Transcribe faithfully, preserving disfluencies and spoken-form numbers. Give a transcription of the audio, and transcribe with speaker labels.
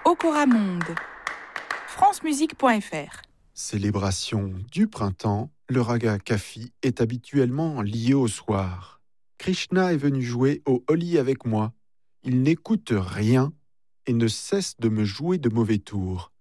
Speaker 1: Okoramonde. francemusique point f r.
Speaker 2: Célébration du printemps, le raga Kafi est habituellement lié au soir. Krishna est venu jouer au Holi avec moi. Il n'écoute rien et ne cesse de me jouer de mauvais tours.